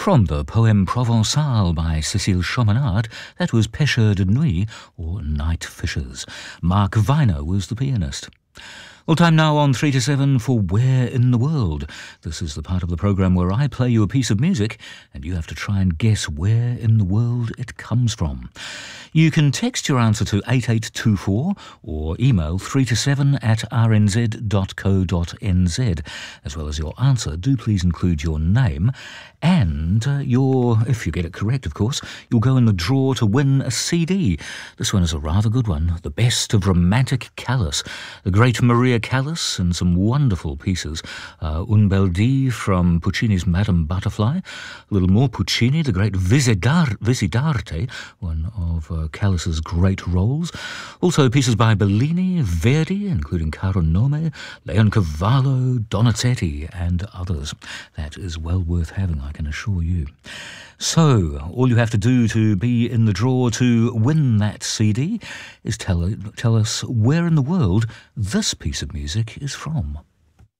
From the poem Provençal by Cécile Chaminade, that was Pêcheurs de Nuit, or Night Fishers. Mark Viner was the pianist. Well, time now on 3 to 7 for Where in the World. This is the part of the programme where I play you a piece of music and you have to try and guess where in the world it comes from. You can text your answer to 8824 or email 3 to 7 at rnz.co.nz. As well as your answer, do please include your name and if you get it correct, of course, you'll go in the draw to win a CD. This one is a rather good one. The Best of Romantic Callas. The great Maria Callas and some wonderful pieces. Un bel dì from Puccini's Madame Butterfly. A little more Puccini, the great Visidarte, one of Callas's great roles. Also pieces by Bellini, Verdi, including Caro Nome, Leoncavallo, Donizetti and others. That is well worth having, I can assure you. So, all you have to do to be in the draw to win that CD is tell us where in the world this piece of music is from.